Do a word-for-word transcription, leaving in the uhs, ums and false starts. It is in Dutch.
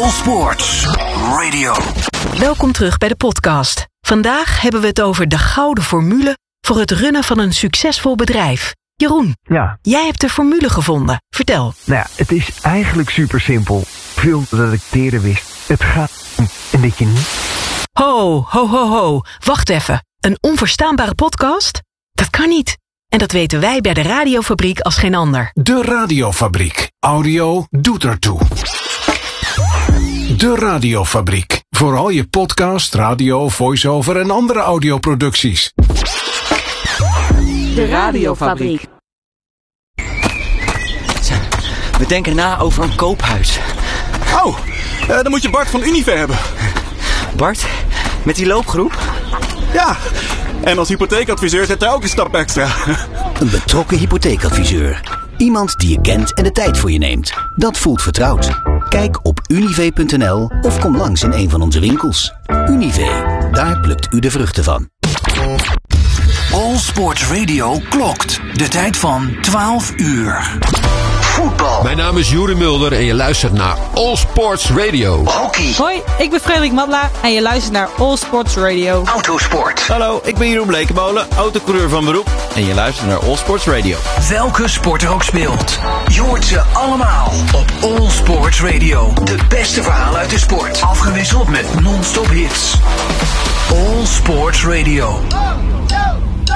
All Sports Radio. Welkom terug bij de podcast. Vandaag hebben we het over de gouden formule voor het runnen van een succesvol bedrijf. Jeroen, ja. Jij hebt de formule gevonden. Vertel. Nou ja, het is eigenlijk super simpel. Veel dat ik eerder wist. Het gaat om en dat je niet... Ho, ho, ho, ho. Wacht even. Een onverstaanbare podcast? Dat kan niet. En dat weten wij bij de Radiofabriek als geen ander. De Radiofabriek. Audio doet ertoe. De Radiofabriek. Voor al je podcast, radio, voice-over en andere audioproducties. De Radiofabriek. We denken na over een koophuis. Oh, uh, dan moet je Bart van Unive hebben. Bart, met die loopgroep? Ja, en als hypotheekadviseur zet hij ook een stap extra. Een betrokken hypotheekadviseur. Iemand die je kent en de tijd voor je neemt. Dat voelt vertrouwd. Kijk op unive punt n l of kom langs in een van onze winkels. Unive, daar plukt u de vruchten van. All Sports Radio klokt. De tijd van twaalf uur. Voetbal. Mijn naam is Juri Mulder en je luistert naar All Sports Radio. Hockey. Hoi, ik ben Frederik Madla en je luistert naar All Sports Radio. Autosport. Hallo, ik ben Jeroen Blekenmolen, autocoureur van beroep. En je luistert naar All Sports Radio. Welke sport er ook speelt. Je hoort ze allemaal op All Sports Radio. De beste verhalen uit de sport. Afgewisseld met non-stop hits. All Sports Radio. Go, go.